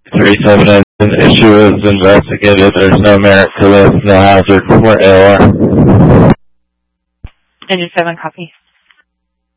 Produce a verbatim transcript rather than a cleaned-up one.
three seven nine, an issue is investigated. There's no merit to this, no hazard for A O R. Engine seven, copy.